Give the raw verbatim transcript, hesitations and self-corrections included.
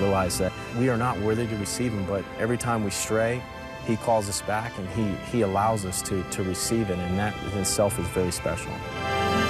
realize that we are not worthy to receive him, but every time we stray, he calls us back and he, he allows us to, to receive it, and that in itself is very special.